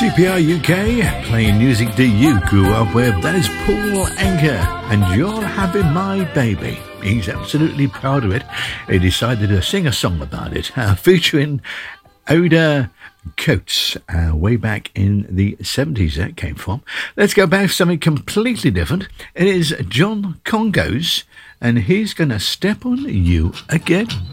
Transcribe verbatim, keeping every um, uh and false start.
C P R U K, playing music that you grew up with. There's Paul Anka, and You're Having My Baby. He's absolutely proud of it. He decided to sing a song about it, uh, featuring Oda Coates, uh, way back in the seventies that came from. Let's go back to something completely different. It is John Congos, and he's going to step on you again.